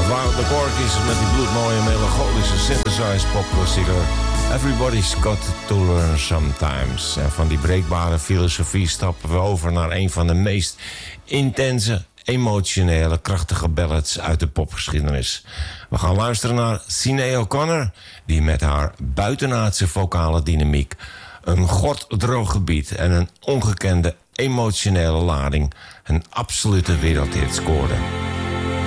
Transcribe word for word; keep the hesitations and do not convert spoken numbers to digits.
waren de Corgis met die bloedmooie melancholische synthesized popklassieker Everybody's Got to Learn Sometimes. En van die breekbare filosofie stappen we over naar een van de meest intense, emotionele, krachtige ballads uit de popgeschiedenis. We gaan luisteren naar Sinéad O'Connor, die met haar buitenaardse vocale dynamiek een gorddroog gebied en een ongekende emotionele lading een absolute wereldhit scoorde.